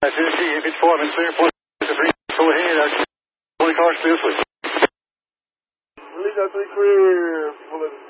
Tennessee, 854, I'm in clear for the free. Go ahead, 20 cars clear, please. Release that 3 clear,